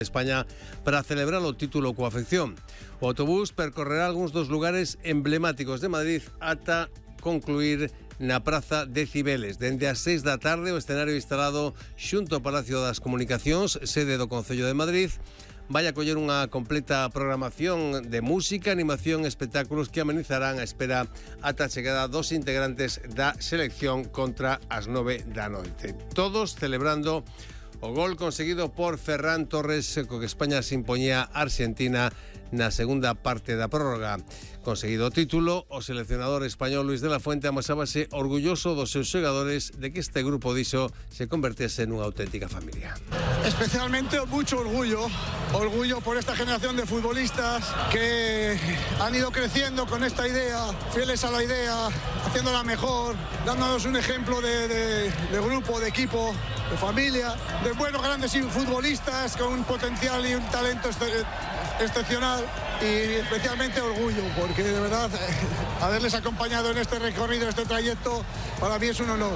España para celebrar o título coa afección. O autobús percorrerá algúns dos lugares emblemáticos de Madrid ata concluir na Praza de Cibeles. Dende as 6 da tarde, o escenario instalado xunto ao Palacio das Comunicacións, sede do Concello de Madrid, vai a coller unha completa programación de música, animación e espectáculos que amenizarán a espera ata a chegada dos integrantes da selección contra as 9 da noite. Todos celebrando o gol conseguido por Ferran Torres, co que España se impoñía a Argentina na segunda parte da prórroga. Conseguido o título, o seleccionador español Luis de la Fuente amosábase orgulloso dos seus xogadores de que este grupo dixo se convertese nunha auténtica familia. Especialmente mucho orgullo por esta generación de futbolistas que han ido creciendo con esta idea, fieles a la idea, haciéndola mejor, dándonos un ejemplo de grupo, de equipo, de familia, de buenos grandes futbolistas con un potencial y un talento excepcional, y especialmente orgullo porque de verdad haberles acompañado en este recorrido, este trayecto, para mí es un honor.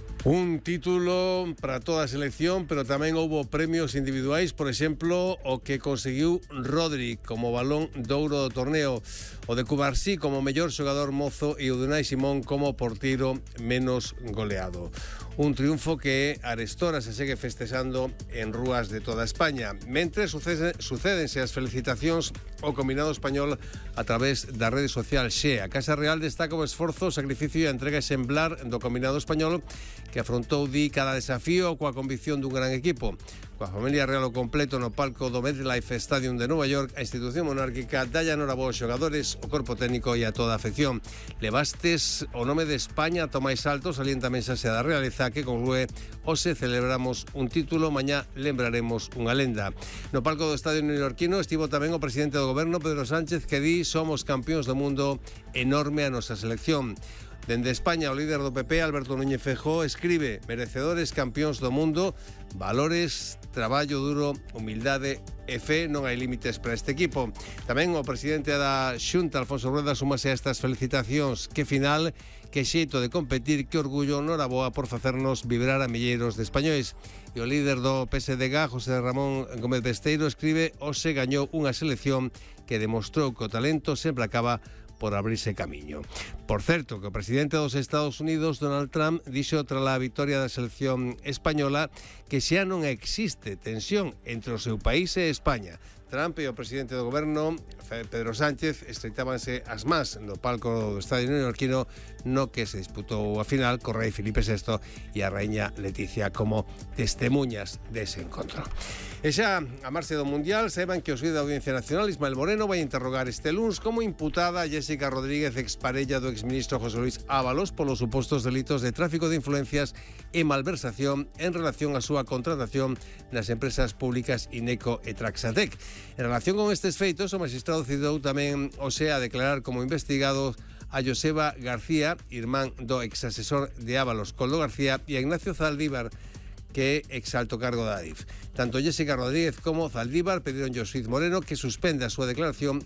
Un título para toda a selección, pero tamén houbo premios individuais, por exemplo, o que conseguiu Rodri como balón de ouro do torneo, o de Cubarsí como mellor xogador mozo e o de Unai Simón como porteiro menos goleado. Un triunfo que arestora se segue festexando en rúas de toda España. Mentre sucédense as felicitacións ao combinado español a través da rede social Xe. A Casa Real destaca o esforzo, o sacrificio e a entrega exemplar do combinado español que afrontou cada desafío coa convicción dun gran equipo. Coa familia real ao completo no palco do MetLife Stadium de Nova York, a institución monárquica dalle enhoraboa aos xogadores, o corpo técnico e a toda a afección. Levastes o nome de España to máis alto, salienta a mensaxe da realeza que conclúe: hoxe celebramos un título, mañá lembraremos unha lenda. No palco do estadio neoyorquino estivo tamén o presidente do goberno, Pedro Sánchez, que di: somos campións do mundo, enorme a nosa selección. Dende España, o líder do PP, Alberto Núñez Feijóo, escribe: merecedores campións do mundo, valores, traballo duro, humildade e fe, non hai límites para este equipo. Tamén o presidente da Xunta, Alfonso Rueda, súmase a estas felicitacións. Que final, que xeito de competir, que orgullo, noraboa por facernos vibrar a milleiros de españois. E o líder do PSDG, José Ramón Gómez Besteiro, escribe: hoxe gañou unha selección que demostrou que o talento sempre acaba por abrirse camiño. Por certo, que o presidente dos Estados Unidos, Donald Trump, dixo tras a victoria da selección española que xa non existe tensión entre o seu país e España. Trump e o presidente do goberno, Pedro Sánchez, estreitábanse as más no palco do estadio neoyorquino no que se disputou a final co rei Filipe VI e a raíña Leticia como testemunhas dese encontro. E xa a marxe do Mundial, saiban que o xuíz da Audiencia Nacional, Ismael Moreno, vai interrogar este luns como imputada a Jéssica Rodríguez, exparella do exministro José Luis Ábalos, polos supostos delitos de tráfico de influencias e malversación en relación á súa contratación nas empresas públicas Ineco e Traxatec. En relación con estes feitos, o magistrado cidou tamén a declarar como investigados a Joseba García, irmán do exasesor de Ábalos, Coldo García, e a Ignacio Zaldívar, que é exalto cargo da ADIF. Tanto Jéssica Rodríguez como Zaldívar pediron ao xuíz Moreno que suspenda a súa declaración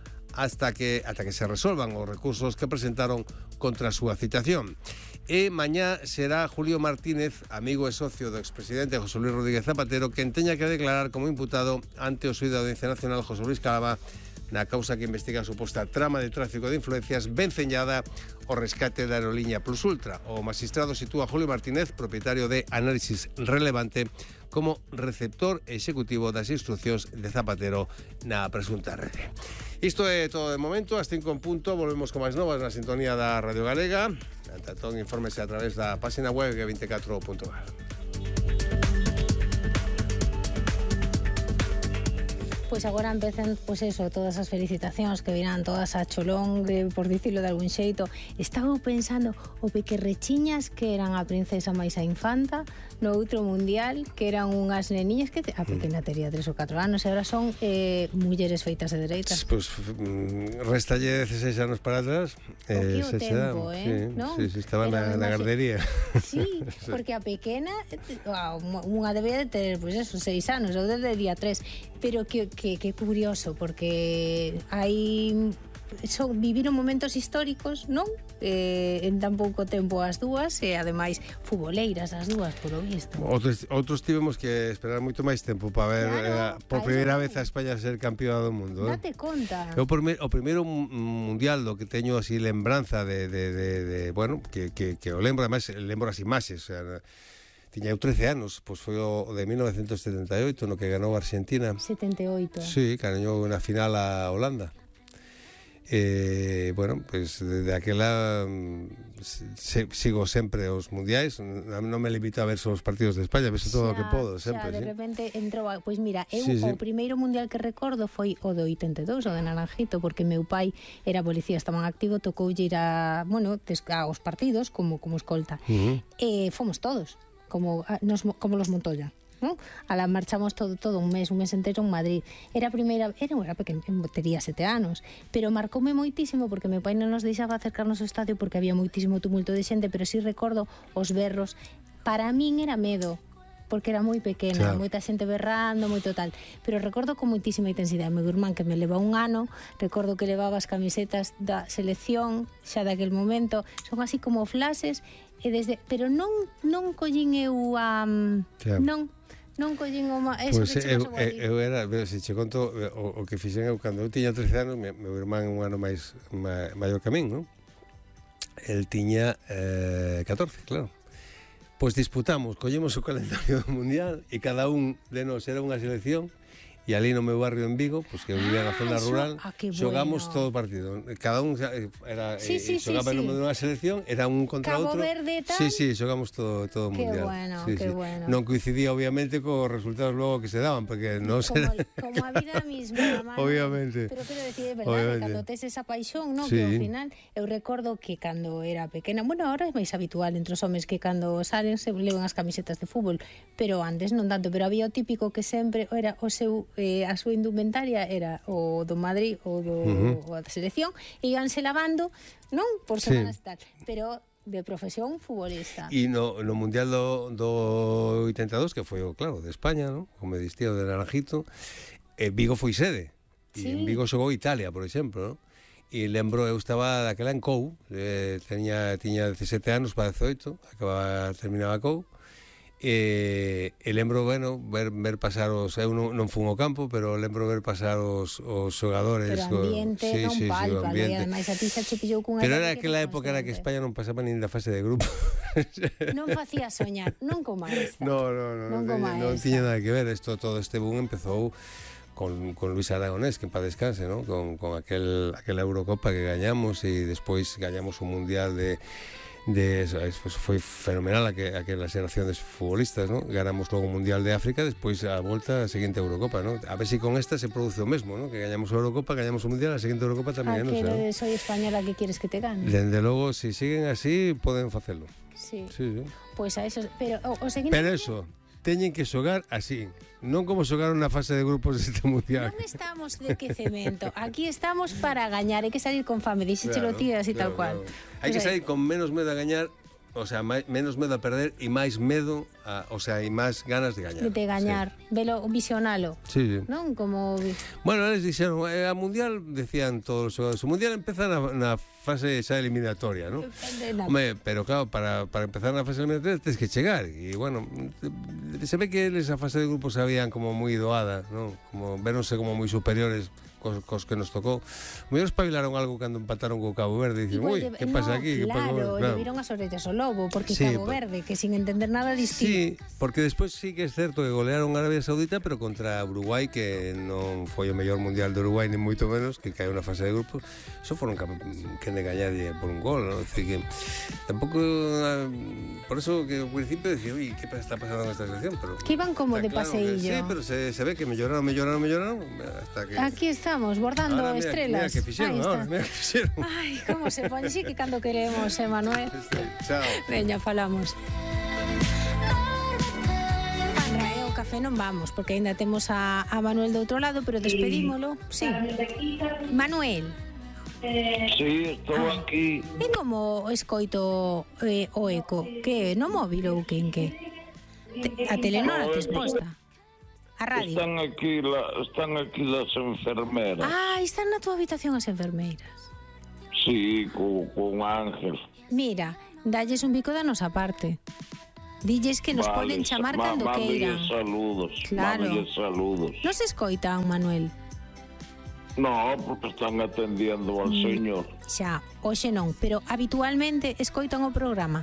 ata que se resolvan os recursos que presentaron contra a súa citación. E mañá será Julio Martínez, amigo e socio do expresidente José Luis Rodríguez Zapatero, quen teña que declarar como imputado ante o xuíz da Audiencia Nacional José Luis Calava na causa que investiga a suposta trama de tráfico de influencias venceñada o rescate da aerolínea Plus Ultra. O magistrado sitúa a Julio Martínez, propietario de Análisis Relevante, como receptor executivo das instruccións de Zapatero na presunta rede. Isto é todo de momento. Ás 5 en punto volvemos con máis novas na sintonía da Radio Galega. Ante todo, infórmese a través da página web g24.gal. Pois agora empecen, todas as felicitacións que virán todas a cholón, por dicilo de algún xeito. Estaba pensando o pequerrechiñas que eran a princesa máis a infanta no outro mundial, que eran unhas neniñas que a pequena tería 3 ou 4 anos e agora son mulleres feitas de dereitas. Pois restalle 16 anos para atrás. O que o tempo, non? Sí, estaba na gardería. Sí, porque a pequena unha debía de ter, 6 anos, eu desde día 3, pero que curioso, porque hai viviron momentos históricos, non? En tan pouco tempo as dúas, e ademais futboleiras as dúas, por o visto. Outros tivemos que esperar moito máis tempo para ver por primeira vez a España ser campeona do mundo. Date conta. O primeiro mundial do que teño así lembranza bueno, que o lembro, además lembro as imaxes, o sea, tiña eu 13 anos, pois foi o de 1978 no que ganou Argentina. 78. Sí, gañou na final a Holanda. Bueno, pues desde aquela sigo sempre os mundiais, non me limito a ver só os partidos de España, vejo todo o que podo sempre. De repente entrou, pois mira, o primeiro mundial que recordo foi o do 82, o de Naranjito, porque meu pai era policía, estaba en activo, tocoulle ir aos partidos como escolta. E fomos todos, como los Montoya. ¿no? Marchamos todo un mes entero en Madrid. Era pequena, tería 7 anos, pero marcoume moitísimo porque meu pai non nos deixaba acercarnos ao estadio porque había moitísimo tumulto de xente, pero sí recordo os berros. Para min era medo, porque era moi pequena, moita xente berrando, moito tal, pero recordo con moitísima intensidade. Meu irmán, que me leva un ano, recordo que levaba as camisetas da selección xa daquel momento, son así como flashes, pero non collín eu non collín o eso que che pasou ali. Eu era, se che conto o que fixen eu cando eu tiña 13 anos, meu irmán un ano máis maior que a min, non? El tiña 14, claro. Pois disputamos, collemos o calendario do mundial e cada un de nós era unha selección. E ali no meu barrio en Vigo, pues, que vivía na zona rural, xogamos todo o partido. Cada un xogaba no medio dunha selección, era un contra outro. Cabo Verde e tal. Sí, xogamos todo o mundial. Qué bueno. Non coincidía, obviamente, cos resultados logo que se daban, porque non como a vida misma, Manu. Obviamente. Pero quero decir, é verdade, cando tes esa paixón, ¿no? Que ao final, eu recordo que cando era pequena, bueno, ahora é máis habitual entre os homes que cando salen se levan as camisetas de fútbol, pero antes non tanto, pero había o típico que sempre era o seu a súa indumentaria era o do Madrid ou da selección, e íanse lavando, non? Por semanas tal, pero de profesión futbolista. E no Mundial do 82, que foi, claro, de España, non? Como distía o de Naranjito, Vigo foi sede, e en Vigo xogou Italia, por exemplo, non? E lembro, eu estaba daquela en COU, tiña 17 anos para 18, terminaba COU, e lembro, bueno, ver pasar eu non fun ao campo, pero lembro ver pasar os xogadores. Pero ambiente non palpa, e ademais a ti xa che pillou cunha... Pero era aquela época era que España non pasaba nin da fase de grupo. Non facía soñar, non como esta. Non tiña nada que ver. Todo este boom empezou con Luis Aragonés, que en paz descanse, ¿no? Con aquela Eurocopa que gañamos, e despois gañamos un mundial foi fenomenal aquela xeración de futbolistas, ¿no? Ganamos logo o Mundial de África, despois a volta a seguinte Eurocopa, ¿no? A ver se con esta se produce o mesmo, ¿no? Que gañamos a Eurocopa, gañamos o Mundial, a seguinte Eurocopa tamén, ¿no? Soy española, que quieres que te gane? Dende logo, se siguen así, poden facelo. Sí. Pois a eso, pero o seguinte... Pero eso, teñen que xogar así, non como xogaron na fase de grupos deste mundial. Non estamos de quecemento, aquí estamos para gañar, hai que salir con fame, dixéchelo ti así tal cual. Hai que salir con menos medo a gañar, o sea, menos medo a perder e máis medo, e máis ganas de gañar. De gañar, velo, visionalo. Sí. Non como... Bueno, eles dixeron, a mundial, decían todos os xogadores, o mundial empeza na fase xa eliminatoria, ¿no? Home, pero claro, para empezar na fase eliminatoria tens que chegar, e bueno, se ve que eles a fase de grupos sabían como moi doada, ¿no? Como veronse como moi superiores cos que nos tocou. Mellor espabilaron algo cando empataron co Cabo Verde e dicen, ui, que pasa aquí? Claro, lle viron as orellas ao lobo, porque Cabo Verde, que sin entender nada distinto. Sí, porque despois sí que é certo que golearon a Arabia Saudita, pero contra Uruguai, que non foi o mellor mundial de Uruguai, ni moito menos, que caeu na fase de grupos, só foron que de gañarlle por un gol, ¿no? Decir que tampouco, por eso que ao principio decía, ui, que está pasando nesta selección, pero que iban como de paseillo. Sí, pero se ve que melloraron, hasta que... Aquí estamos, bordando ahora, estrelas. Mira que fixeron ahora, mira que fixeron. Ai, como se pone, sí que cando queremos, Manuel. Chao. Veña, falamos. O café non vamos, porque ainda temos a Manuel do outro lado, pero despedímolo. Sí. Manuel. Sí, estou aquí. E como escoito o eco? Que no móvil ou que en que? A tele non a tes posta? A radio. Están aquí las enfermeras. Ah, están na túa habitación as enfermeiras. Sí, con Ángel. Mira, dalles un bico da nosa parte. Dilles que nos poden chamar cando queiran. Saludos. Claro. Saludos. Non se escoitan, Manuel? No, porque están atendiendo al señor. Xa, hoxe non, pero habitualmente escoitan o programa.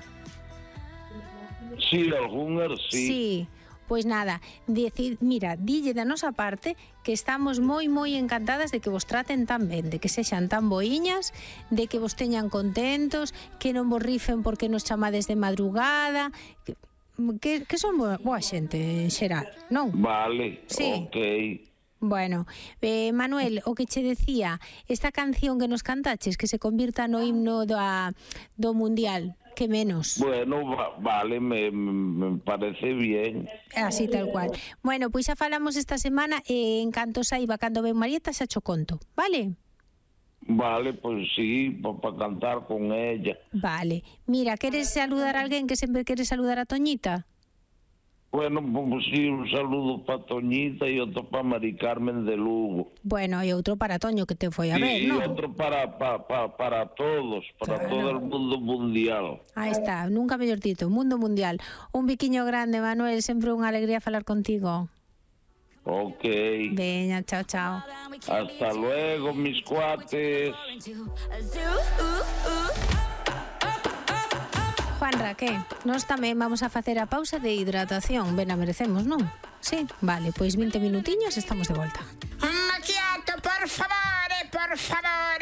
Sí, algunhas sí. Sí, pois nada, mira, dille da nosa parte que estamos moi encantadas de que vos traten tan ben, de que sexan tan boiñas, de que vos teñan contentos, que non vos rifen porque nos chamades de madrugada, que son boa xente en xeral, non? Vale, Sí. ok. Bueno, Manuel, o que che decía, esta canción que nos cantaches, que se convirta no himno do Mundial, que menos. Bueno, vale, me parece bien. Así tal cual. Bueno, pois xa falamos esta semana e en canto saiba cando ven Marieta xa cho conto, vale? Vale, pues sí, para cantar con ella. Vale. Mira, queres saludar a alguén que sempre queres saludar a Toñita? Bueno, pues sí, un saludo para Toñita y otro para Mari Carmen de Lugo. Bueno, e outro para Toño que te foi a ver, y non? otro para todos, para Claro. todo el mundo mundial. Aí está, nunca mellor dito, mundo mundial. Un biquiño grande, Manuel, sempre unha alegría falar contigo. Ok. Veña, chao, chao. Hasta luego, mis cuates. Juanra, que? Nós tamén vamos a facer a pausa de hidratación. Ben a merecemos, non? Sí, vale, pois 20 minutiños estamos de volta. Macchiato, por favore, por favore.